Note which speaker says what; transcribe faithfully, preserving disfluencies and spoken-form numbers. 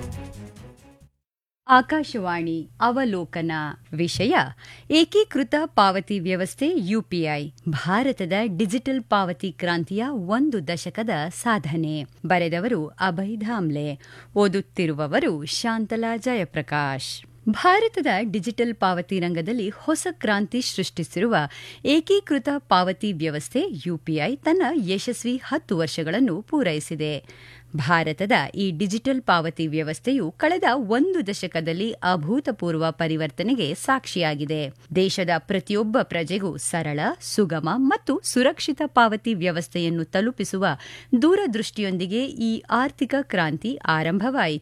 Speaker 1: ಆಕಾಶವಾಣಿ ಅವಲೋಕನ ವಿಷಯ ಏಕೀಕೃತ ಪಾವತಿ ವ್ಯವಸ್ಥೆ ಯುಪಿಐ ಭಾರತದ ಡಿಜಿಟಲ್ ಪಾವತಿ ಕ್ರಾಂತಿಯ ಒಂದು ದಶಕದ ಸಾಧನೆ. ಬರೆದವರು ಅಭಯ್ ಧಾಮ್ಲೆ, ಓದುತ್ತಿರುವವರು ಶಾಂತಲಾ ಜಯಪ್ರಕಾಶ್. ಭಾರತದ ಡಿಜಿಟಲ್ ಪಾವತಿ ರಂಗದಲ್ಲಿ ಹೊಸ ಕ್ರಾಂತಿ ಸೃಷ್ಟಿಸಿರುವ ಏಕೀಕೃತ ಪಾವತಿ ವ್ಯವಸ್ಥೆ ಯುಪಿಐ ತನ್ನ ಯಶಸ್ವಿ ಹತ್ತು ವರ್ಷಗಳನ್ನು ಪೂರೈಸಿದೆ. ಭಾರತದ ಈ ಡಿಜಿಟಲ್ ಪಾವತಿ ವ್ಯವಸ್ಥೆಯು ಕಳೆದ ಒಂದು ದಶಕದಲ್ಲಿ ಅಭೂತಪೂರ್ವ ಪರಿವರ್ತನೆಗೆ ಸಾಕ್ಷಿಯಾಗಿದೆ. ದೇಶದ ಪ್ರತಿಯೊಬ್ಬ ಪ್ರಜೆಗೂ ಸರಳ, ಸುಗಮ ಮತ್ತು ಸುರಕ್ಷಿತ ಪಾವತಿ ವ್ಯವಸ್ಥೆಯನ್ನು ತಲುಪಿಸುವ ದೂರದೃಷ್ಟಿಯೊಂದಿಗೆ ಈ ಆರ್ಥಿಕ ಕ್ರಾಂತಿ ಆರಂಭವಾಯಿತು.